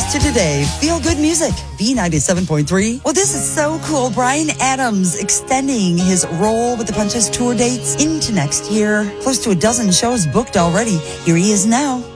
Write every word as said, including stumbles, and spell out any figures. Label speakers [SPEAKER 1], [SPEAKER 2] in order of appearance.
[SPEAKER 1] to today. Feel good music. B ninety-seven point three. Well, this is so cool. Bryan Adams extending his role with the Punches tour dates into next year. Close to a dozen shows booked already. Here he is now.